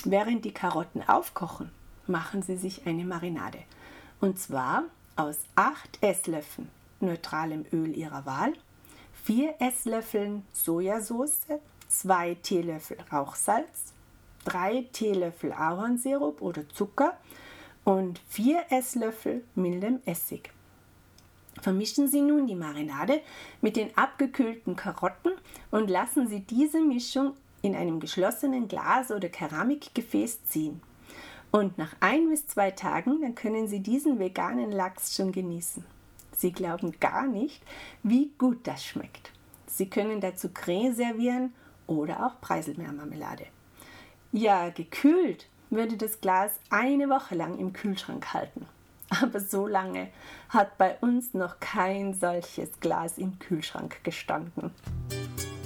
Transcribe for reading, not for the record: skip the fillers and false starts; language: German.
Während die Karotten aufkochen, machen Sie sich eine Marinade. Und zwar aus 8 Esslöffeln neutralem Öl Ihrer Wahl, 4 Esslöffeln Sojasauce, 2 Teelöffel Rauchsalz, 3 Teelöffel Ahornsirup oder Zucker und 4 Esslöffel mildem Essig. Vermischen Sie nun die Marinade mit den abgekühlten Karotten und lassen Sie diese Mischung in einem geschlossenen Glas- oder Keramikgefäß ziehen. Und nach 1 bis 2 Tagen, dann können Sie diesen veganen Lachs schon genießen. Sie glauben gar nicht, wie gut das schmeckt. Sie können dazu Creme servieren oder auch Preiselbeermarmelade. Ja, gekühlt würde das Glas eine Woche lang im Kühlschrank halten. Aber so lange hat bei uns noch kein solches Glas im Kühlschrank gestanden.